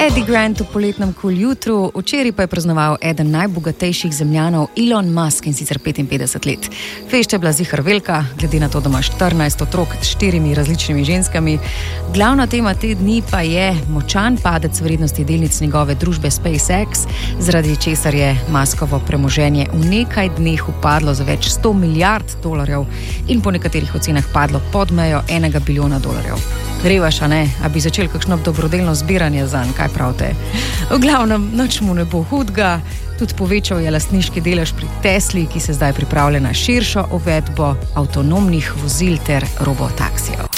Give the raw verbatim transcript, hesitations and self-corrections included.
Eddie Grant v poletnem kul jutru, včeraj pa je praznoval eden najbogatejših zemljanov Elon Musk, in sicer petinpetdeset let. Fešča je bila ziher velika, glede na to, da ima štirinajst otrok s štirimi različnimi ženskami. Glavna tema te dni pa je močan padec vrednosti delnic njegove družbe SpaceX, zaradi česar je Muskovo premoženje v nekaj dneh upadlo za več sto milijard dolarjev in po nekaterih ocenah padlo pod mejo enega bilijona dolarjev. Revaš, a ne? A bi začel kakšno dobrodelno zbiranje zanj, kaj pravite? V glavnem, nič mu ne bo hudga, tudi povečal je lastniški delež pri Tesli, ki se zdaj pripravlja na širšo uvedbo avtonomnih vozil ter robotaksijev.